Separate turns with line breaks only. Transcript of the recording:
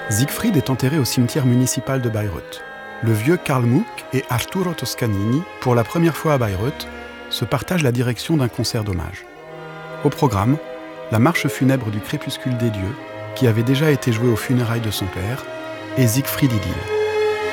Siegfried est enterré au cimetière municipal de Bayreuth. Le vieux Karl Muck et Arturo Toscanini, pour la première fois à Bayreuth, se partagent la direction d'un concert d'hommage. Au programme, la marche funèbre du crépuscule des dieux, qui avait déjà été jouée aux funérailles de son père, et Siegfried Idyll.